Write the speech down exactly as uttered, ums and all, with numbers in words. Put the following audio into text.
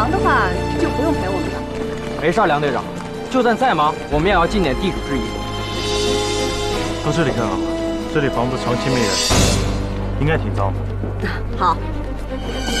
忙的话，就不用陪我们了。 没事，梁队长，就算再忙，我们也要尽点地主之谊。 到这里更好，这里房子长期没人，应该挺脏的。 好。